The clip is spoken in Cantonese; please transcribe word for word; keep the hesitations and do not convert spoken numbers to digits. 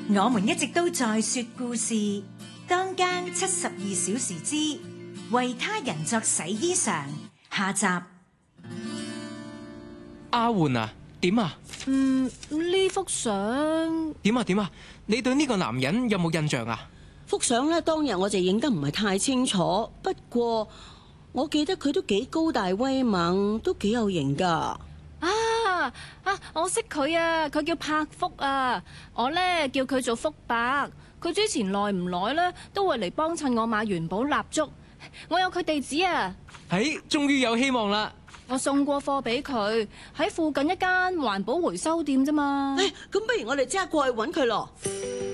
我們一直都在說故事，當間七十二小時之為他人作洗衣裳下集。 阿媛啊，點啊？ 嗯，呢幅相點啊點啊？你對呢個男人有冇印象啊？ 幅相咧，當日我就影得唔係太清楚，不過我記得佢都幾高大威猛，都幾有型噶。 啊啊！我識佢啊，佢叫柏福啊，我咧叫佢做福伯。佢之前耐唔耐咧都會嚟幫襯我買元寶蠟燭，我有佢地址啊。 係，終於有希望啦！ 我送過貨俾佢，喺附近一間環保回收店啫嘛。 誒，咁不如我哋即刻過去揾佢咯。